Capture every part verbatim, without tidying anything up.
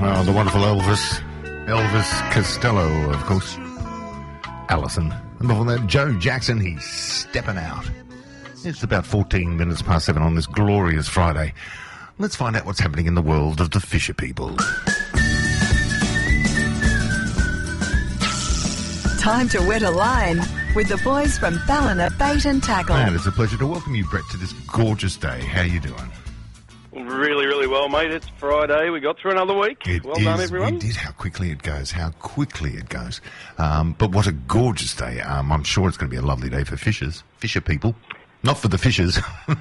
Well, the wonderful Elvis, Elvis Costello, of course. Allison. And before that, Joe Jackson, he's stepping out. It's about fourteen minutes past seven on this glorious Friday. Let's find out what's happening in the world of the Fisher people. Time to wet a line with the boys from Ballina Bait and Tackle. And it's a pleasure to welcome you, Brett, to this gorgeous day. How are you doing? Really, really well, mate. It's Friday. We got through another week. It well is, done, everyone. We did. How quickly it goes. How quickly it goes. Um, but what a gorgeous day. Um, I'm sure it's going to be a lovely day for fishers. Fisher people. Not for the fishers.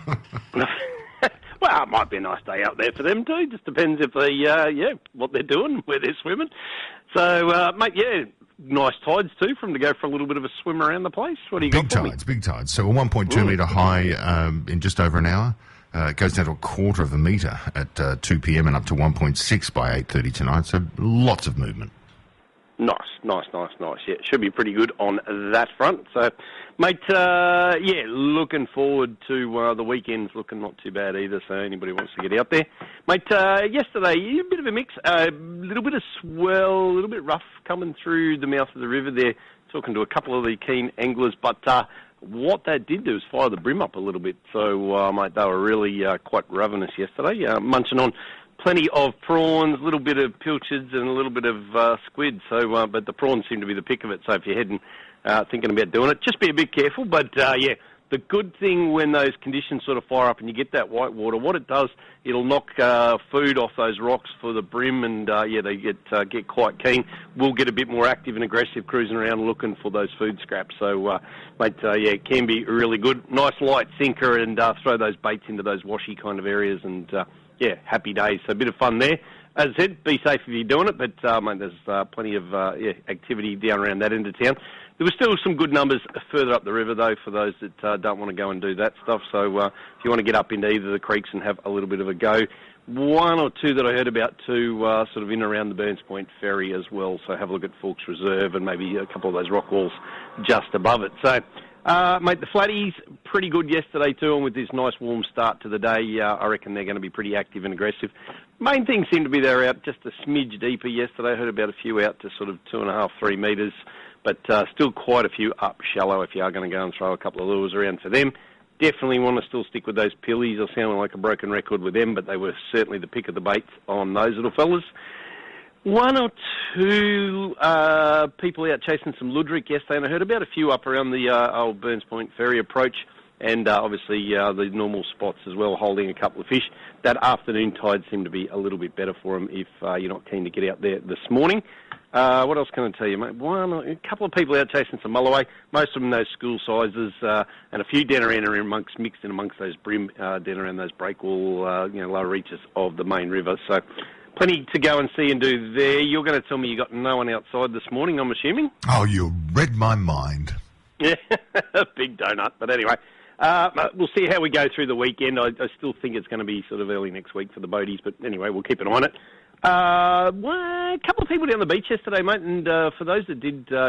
Well, it might be a nice day out there for them too. Just depends if they, uh, yeah, what they're doing, where they're swimming. So, uh, mate, yeah, nice tides too for them to go for a little bit of a swim around the place. What do you big got for tides, me? big tides. So a one point two mm. metre high um, in just over an hour. Uh, it goes down to a quarter of a metre at uh, two p.m. and up to one point six by eight thirty tonight. So lots of movement. Nice, nice, nice, nice. Yeah, it should be pretty good on that front. So, mate, uh, yeah, looking forward to uh, the weekend's looking not too bad either, so anybody wants to get out there. Mate, uh, yesterday, a bit of a mix, a uh, little bit of swell, a little bit rough coming through the mouth of the river there, talking to a couple of the keen anglers, but uh, what that did do is fire the brim up a little bit. So, uh, mate, they were really uh, quite ravenous yesterday, uh, munching on plenty of prawns, a little bit of pilchards and a little bit of uh, squid. So, uh, but the prawns seem to be the pick of it. So if you're heading, uh, thinking about doing it, just be a bit careful. But uh, yeah, the good thing when those conditions sort of fire up and you get that white water, what it does, it'll knock uh, food off those rocks for the brim, and uh, yeah, they get uh, get quite keen. We'll get a bit more active and aggressive, cruising around looking for those food scraps. So, uh, mate, uh, yeah, it can be really good. Nice light sinker, and uh, throw those baits into those washy kind of areas, and uh, yeah, happy days. So a bit of fun there. As I said, be safe if you're doing it, but uh, mate, there's uh, plenty of uh, yeah, activity down around that end of town. There were still some good numbers further up the river, though, for those that uh, don't want to go and do that stuff. So uh, if you want to get up into either of the creeks and have a little bit of a go, one or two that I heard about too, uh, sort of in and around the Burns Point Ferry as well. So have a look at Forks Reserve and maybe a couple of those rock walls just above it. So, uh, mate, the flatties, pretty good yesterday too, and with this nice warm start to the day, uh, I reckon they're going to be pretty active and aggressive. Main thing seemed to be they were out just a smidge deeper yesterday. I heard about a few out to sort of two and a half, three metres, but uh, still quite a few up shallow if you are going to go and throw a couple of lures around for them. Definitely want to still stick with those pillies. I sound like a broken record with them, but they were certainly the pick of the baits on those little fellas. One or two uh, people out chasing some luderick yesterday, and I heard about a few up around the uh, old Burns Point Ferry approach, and uh, obviously uh, the normal spots as well, holding a couple of fish. That afternoon tide seemed to be a little bit better for them if uh, you're not keen to get out there this morning. Uh, what else can I tell you, mate? One, a couple of people out chasing some mulloway, most of them those school sizes, uh, and a few down around amongst, mixed in amongst those brim, uh, down around those breakwall, uh, you know, lower reaches of the main river. So plenty to go and see and do there. You're going to tell me you got no one outside this morning, I'm assuming? Oh, you read my mind. Yeah, big donut. But anyway, uh, we'll see how we go through the weekend. I, I still think it's going to be sort of early next week for the boaties, but anyway, we'll keep an eye on it. Uh, well, a couple of people down the beach yesterday, mate, and uh, for those that did uh,